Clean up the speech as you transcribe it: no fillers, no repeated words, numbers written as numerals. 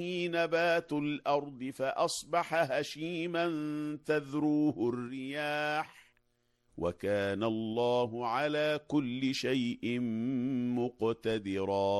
نبات الأرض فأصبح هشيما تذروه الرياح وكان الله على كل شيء مقتدرا